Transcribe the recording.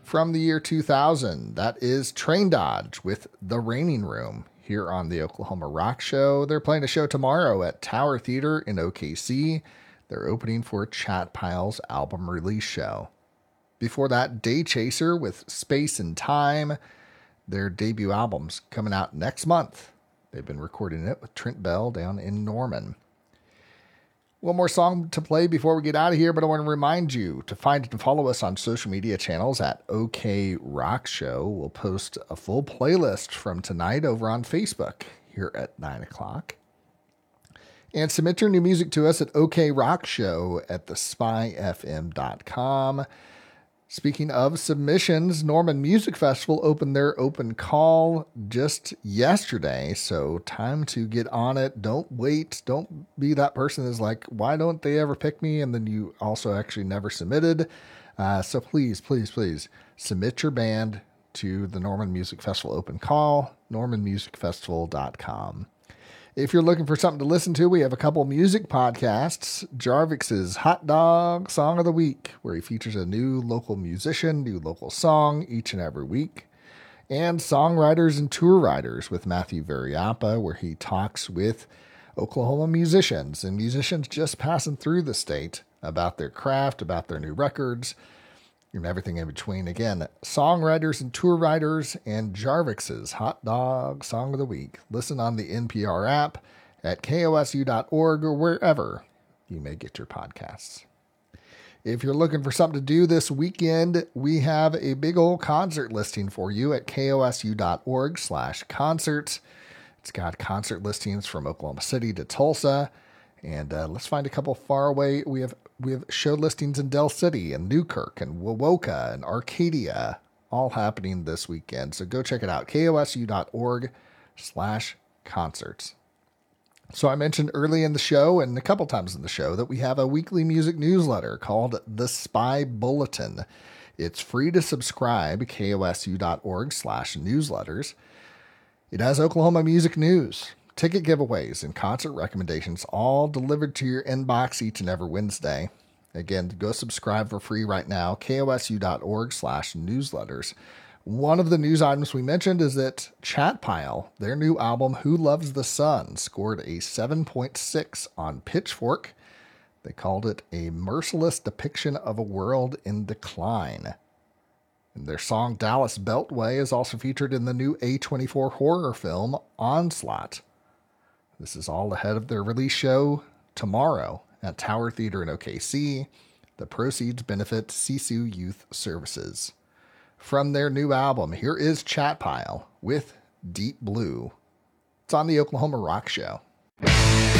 from the year 2000. That is Train Dodge with The Raining Room here on the Oklahoma Rock Show. They're playing a show tomorrow at Tower Theater in OKC. They're opening for Chat Pile's album release show. Before that, Day Chaser with Space and Time. Their debut album's coming out next month. They've been recording it with Trent Bell down in Norman. One more song to play before we get out of here, but I want to remind you to find and follow us on social media channels at OK Rock Show. We'll post a full playlist from tonight over on Facebook here at 9 o'clock. And submit your new music to us at okrockshow at thespyfm.com. Speaking of submissions, Norman Music Festival opened their open call just yesterday, so time to get on it. Don't wait. Don't be that person that's like, why don't they ever pick me? And then you also actually never submitted. So please, please, please submit your band to the Norman Music Festival open call, normanmusicfestival.com. If you're looking for something to listen to, we have a couple music podcasts. Jarvik's Hot Dog Song of the Week, where he features a new local musician, new local song each and every week. And Songwriters and Tour Riders with Matthew Variappa, where he talks with Oklahoma musicians and musicians just passing through the state about their craft, about their new records, and everything in between. Again, Songwriters and Tour Riders and Jarvik's Hot Dog Song of the Week. Listen on the NPR app at kosu.org or wherever you may get your podcasts. If you're looking for something to do this weekend, we have a big old concert listing for you at kosu.org/concerts. It's got concert listings from Oklahoma City to Tulsa. And let's find a couple far away. We have show listings in Del City and Newkirk and Wowoka and Arcadia, all happening this weekend. So go check it out, kosu.org/concerts. So I mentioned early in the show and a couple times in the show that we have a weekly music newsletter called The Spy Bulletin. It's free to subscribe, kosu.org/newsletters. It has Oklahoma music news, ticket giveaways, and concert recommendations all delivered to your inbox each and every Wednesday. Again, go subscribe for free right now, kosu.org/newsletters. One of the news items we mentioned is that Chat Pile, their new album, Who Loves the Sun, scored a 7.6 on Pitchfork. They called it a merciless depiction of a world in decline. And their song Dallas Beltway is also featured in the new A24 horror film Onslaught. This is all ahead of their release show tomorrow at Tower Theater in OKC. The proceeds benefit Sisu Youth Services. From their new album, here is Chat Pile with Deep Blue. It's on the Oklahoma Rock Show.